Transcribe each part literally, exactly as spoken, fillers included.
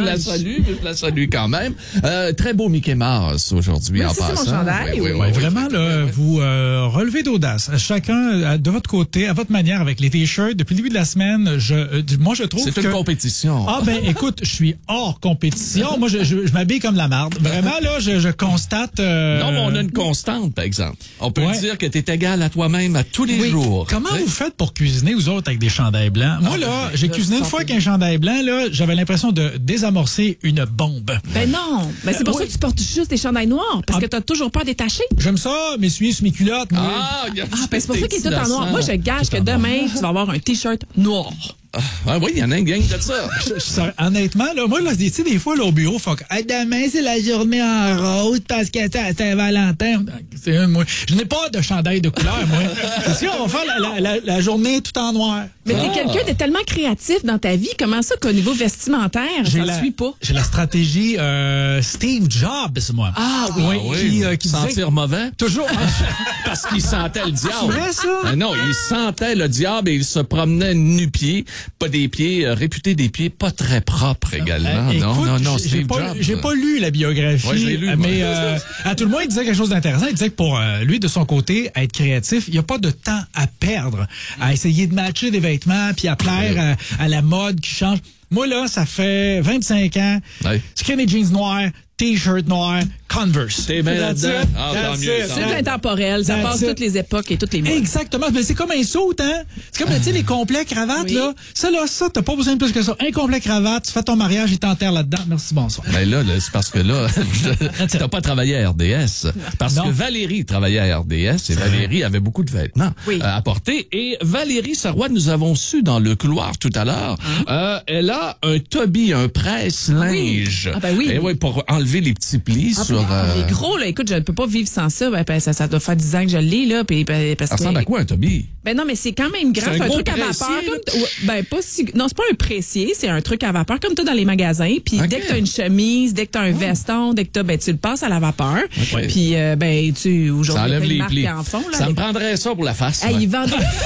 je la salue, mais je la salue quand même. Euh, très beau Mickey Mouse aujourd'hui oui, en ça, passant. C'est mon chandail, oui, oui, oui. oui, Ouais, vraiment, oui, là, oui. vous euh, relevez d'audace. Chacun, euh, de votre côté, à votre manière, avec les t-shirts. Depuis le début de la semaine, je, euh, moi, je trouve C'est que... une compétition. Ah ben, écoute, je suis hors compétition. Moi, je, je, je m'habille comme la marde. Vraiment, là, je, je constate... Euh... Non, mais on a une constante, par exemple. On peut Ouais. dire que tu es égal à toi-même à tous les Oui. jours. Comment Tu sais? vous faites pour cuisiner, vous autres, avec des chandails blancs? Moi, là, j'ai je cuisiné une sens fois plus. avec un chandail blanc, là, j'avais l'impression de désamorcer une bombe. Ben non. Ben c'est pour oui. ça que tu portes juste des chandails noirs, parce Ah. que t'as toujours peur détaché. J'aime ça, m'essuyer sur mes culottes. moi. Ah, il y a Ah, ben c'est pour ça qu'il est tout en noir. Moi, je gage que demain, tu vas avoir un T-shirt noir. Ah oui, il y en a une gang de ça. Je- je- honnêtement, là, moi, là, tu sais, des fois, là, au bureau, faut que, hey, demain, c'est la journée en rose parce que c'est Saint-Valentin. C'est une, moi. Je n'ai pas de chandail de couleur, moi. C'est sûr, on va faire la, la, la, la journée tout en noir. Mais Ah. t'es quelqu'un de tellement créatif dans ta vie. Comment ça qu'au niveau vestimentaire, ça ne la, suit pas? J'ai la stratégie euh, Steve Jobs, moi. Ah oui. Ah oui, qui, euh, qui disait- sentir mauvais? Toujours. Parce qu'il sentait le diable. C'est vrai, ça? Ah non, il sentait le diable et il se promenait nu-pied. Pas des pieds, euh, réputés des pieds pas très propres également. Euh, non, écoute, non, non, j'ai- j'ai Steve pas, Jobs. j'ai pas lu la biographie, Ouais, je l'ai lu, moi. mais euh, à tout le moins, il disait quelque chose d'intéressant. Il disait que pour euh, lui, de son côté, être créatif, il n'y a pas de temps à perdre, à essayer de matcher des vêtements, puis à plaire à, à la mode qui change. Moi, là, ça fait vingt-cinq ans, Ouais. skinny jeans noirs, t-shirt noir, Converse. T'es bien That's là-dedans. it. Ah, tant That's mieux, it. tant C'est mieux. intemporel. Ça That's passe it. toutes les époques et toutes les modes. Exactement. Mais c'est comme un saut, hein? C'est comme, tu sais, les complets cravates, Oui. là. Ça, là, ça, t'as pas besoin de plus que ça. Un complet cravate, tu fais ton mariage, il t'enterre là-dedans. Merci, bonsoir. Ben là, là, c'est parce que là, je- t'as pas travaillé à R D S. Parce Non. que Valérie travaillait à R D S et Valérie avait beaucoup de vêtements Oui. euh, à porter. Et Valérie Sarrois, nous avons su dans le couloir tout à l'heure, euh, elle a un Toby, un presse-linge. Ah ben oui. Et ouais, pour enlever les petits plis Ah, sur... puis, euh, les gros, là, écoute, je ne peux pas vivre sans ça. Ben, ben, ça, ça doit faire dix ans que je l'ai, là. Puis, ben, parce ça ressemble que, à quoi, un Toby? ben non, mais c'est quand même grand. C'est un C'est un, gros truc à pressier, vapeur. là? Comme, ouais, ben, pas si, non, c'est pas un pressier, c'est un truc à vapeur, comme toi dans les magasins. Puis Ok. dès que t'as une chemise, dès que t'as un veston, dès que t'as, ben, tu le passes à la vapeur. Ok. Puis, euh, ben, tu, Ça aujourd'hui, enlève il y a les une marque plis. qui en font, là. Ça me les- prendrait ça pour la face. Hey, ouais. ils vendent.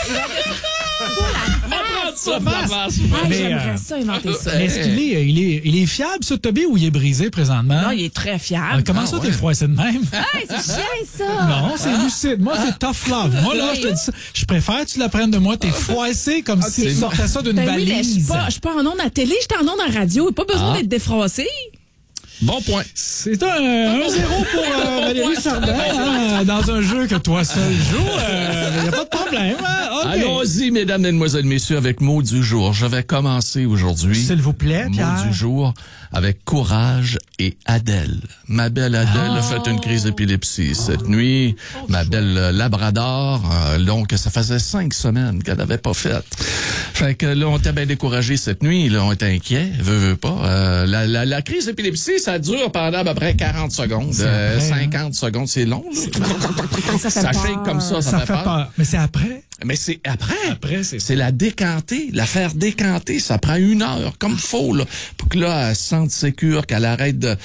Ça pour la face. Hey, Mais, j'aimerais euh, ça inventer ça. Mais est-ce qu'il est, il est, il est fiable, ce Toby, ou il est brisé présentement? Non, il est très Euh, fiable. Comment Ah, ça, ouais. t'es froissé de même? Hey, c'est chiant, ça. Non, c'est lucide. Moi, c'est tough love. Moi, là, je te dis ça. Je préfère que tu l'apprennes de moi. T'es froissé comme si tu sortais ça d'une Ben oui, mais je suis valise. pas, je suis pas en ondes à télé, je suis en ondes à radio. Pas besoin Ah. d'être défroissé. Bon point. C'est un un zéro pour euh, Valérie Sardin hein, dans un jeu que toi seul joues. Il n'y a pas de problème. Hein? OK. Allons-y, mesdames, mesdemoiselles, messieurs, avec mot du jour. Je vais commencer aujourd'hui. S'il vous plaît, Mot Pierre. du jour avec courage et Adèle. Ma belle Adèle a fait une crise d'épilepsie cette nuit. Ma belle euh, Labrador, euh, donc ça faisait cinq semaines qu'elle n'avait pas fait. Fait que là, on était bien découragés cette nuit. Là, on était inquiets, veut, veut pas. Euh, la, la, la crise d'épilepsie, ça dure pendant à peu près quarante secondes. Euh, vrai, hein? cinquante secondes, c'est long. Là. Ça fait Ça peur. shake comme ça, ça, Ça fait peur. Mais c'est après. Mais c'est après. Après, c'est- C'est la décanter, la faire décanter. Ça prend une heure, comme faut, là, pour que là, elle se sente sécure, qu'elle arrête de...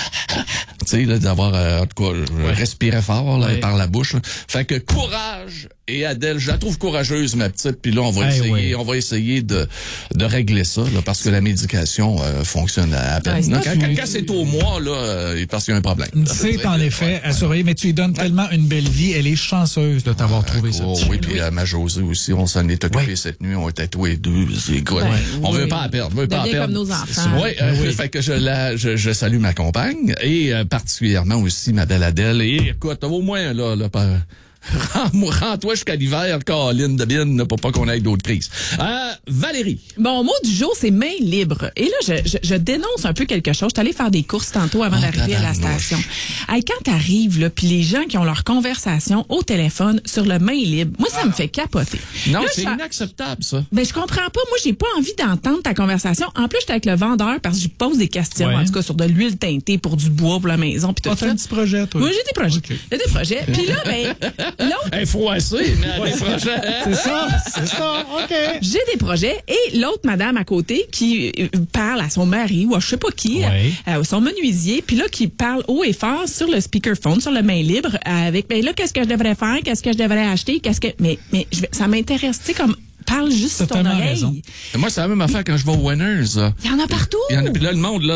Tu sais, là, d'avoir, euh, en tout cas, euh, respirer fort, là, Ouais. par la bouche. Là. Fait que courage. Et Adèle, je la trouve courageuse, ma petite. Puis là, on va Eh essayer, oui. on va essayer de, de régler ça, là, parce que la médication euh, fonctionne à peine. Ouais, c'est Non, pas quand, fou. quand- quand c'est au mois, là, euh, parce qu'il y a un problème. là. C'est en effet Ouais. à surveiller, mais tu lui donnes tellement une belle vie. Elle est chanceuse de t'avoir trouvé ça. Oh, oui, puis euh, ma Josée aussi, on s'en est occupé Oui. cette nuit, on était tous les deux. C'est quoi? On oui. veut pas la perdre, on veut pas la Deviens perdre. comme nos enfants. Oui, euh, fait que je, la, je, je salue ma compagne et euh, particulièrement aussi ma belle Adèle. Et écoute, au moins, là, là pas... Rends-moi- Rends-toi jusqu'à l'hiver, Caroline de Bine, pour pas qu'on ait d'autres crises. Euh, Valérie. Mon mot du jour, c'est main libre. Et là, je, je, je dénonce un peu quelque chose. Je suis allée faire des courses tantôt avant Oh, d'arriver à la tabarnouche. station. Hey, quand t'arrives, là, puis les gens qui ont leur conversation au téléphone sur le main libre, moi, ça me fait capoter. Non, Là, c'est je- inacceptable, ça. Ben, je comprends pas. Moi, j'ai pas envie d'entendre ta conversation. En plus, j'étais avec le vendeur parce que je pose des questions, Ouais. en tout cas, sur de l'huile teintée pour du bois, pour la maison, puis tout Ah, t'as ça. un petit projet, toi. Oui, j'ai des projets. Ok. J'ai des projets. Puis là, ben, l'autre, Elle est froissée, mais elle est prochaine. C'est ça, c'est ça, OK. j'ai des projets et l'autre madame à côté qui euh, parle à son mari ou à je sais pas qui, Ouais. euh, son menuisier, puis là qui parle haut et fort sur le speakerphone, sur le main libre, avec ben là qu'est-ce que je devrais faire, qu'est-ce que je devrais acheter, qu'est-ce que mais mais je vais- ça m'intéresse, tu sais comme parle juste T'as sur ton tellement oreille. raison. Moi, c'est la même affaire quand je vais au Winners. là. Il y en a partout. Il y en a, puis là, le monde, là,